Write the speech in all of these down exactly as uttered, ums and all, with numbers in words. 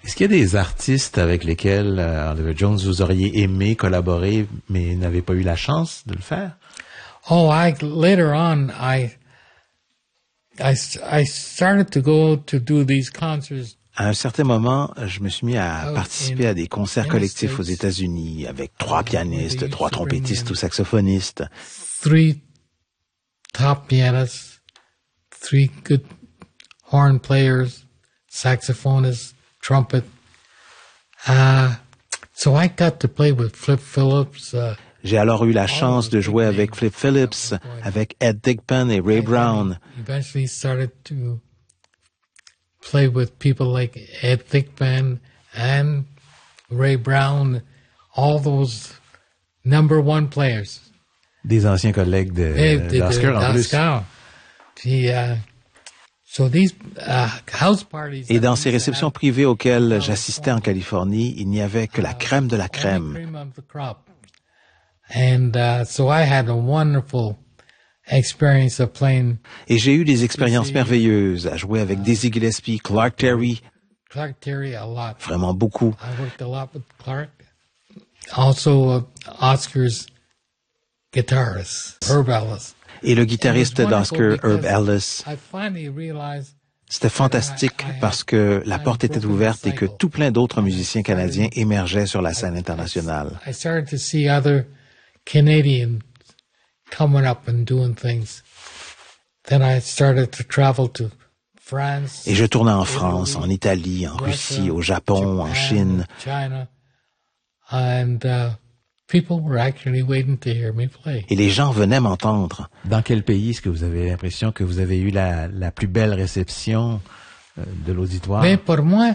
Est-ce qu'il y a des artistes avec lesquels euh, Oliver Jones vous auriez aimé collaborer, mais n'avez pas eu la chance de le faire? Oh, I later on, I, I, I started to go to do these concerts. À un certain moment, je me suis mis à participer à des concerts collectifs aux États-Unis avec trois pianistes, trois trompettistes ou saxophonistes. Three top pianists, three good horn players, saxophonists, trumpet. Uh, so I got to play with Flip Phillips. Uh, J'ai alors eu la chance de jouer avec Flip Phillips, avec Ed Thigpen et Ray Brown. Eventually started to play with people like Ed Thigpen and Ray Brown, all those number one players. Des anciens collègues de, d'Oscar en plus. Puis, uh, so these, uh, house parties. Et dans ces réceptions privées auxquelles j'assistais en Californie, il n'y avait que la crème de la crème. And uh, so I had a wonderful experience of playing. Et j'ai eu des expériences merveilleuses à jouer avec Dizzy Gillespie, Clark Terry. Clark Terry a lot. Vraiment beaucoup. I worked a lot with Clark. Also, uh, Oscar's guitarist, Herb Ellis. Et le guitariste d'Oscar, Herb Ellis. I finally realized C'était fantastique parce que la porte était ouverte et que tout plein d'autres musiciens canadiens émergeaient sur la scène internationale. I started to see other Canadians coming up and doing things. Then I started to travel to France. Et je tournais en France, en Italie, en Russie, au Japon, en Chine. China. And uh, people were actually waiting to hear me play. Et les gens venaient m'entendre. Dans quel pays est-ce que vous avez l'impression que vous avez eu la, la plus belle réception euh, de l'auditoire? Mais pour moi,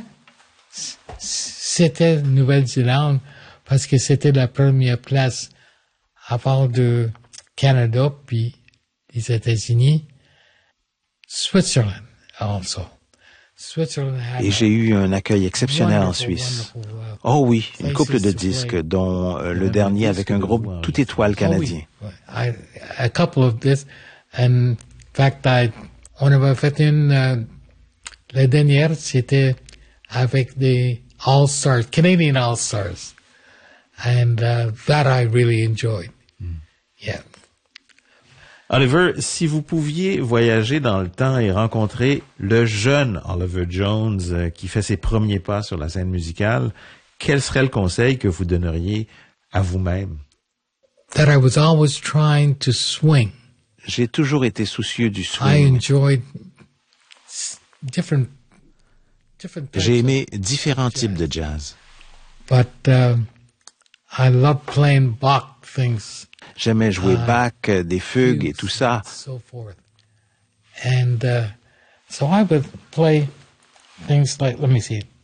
c'était Nouvelle-Zélande parce que c'était la première place à part de Canada puis les États-Unis. Switzerland also. Switzerland had Et j'ai eu un accueil exceptionnel en Suisse. Oh oui, une couple de disques, dont euh, le dernier avec un groupe tout étoile canadien. I, a couple of this, and in fact, I, on avait fait une, uh, la dernière, c'était avec des All-Stars, Canadian All-Stars. And uh, that I really enjoyed. Mm. Yeah. Oliver, si vous pouviez voyager dans le temps et rencontrer le jeune Oliver Jones euh, qui fait ses premiers pas sur la scène musicale, quel serait le conseil que vous donneriez à vous-même? That I was always trying to swing. J'ai toujours été soucieux du I swing. enjoyed different, different types J'ai aimé of différents jazz. types de jazz. But uh, I love playing Bach things. J'aimais jouer uh, Bach, des fugues et tout ça. So forth. And uh, so I would play things like, let me see,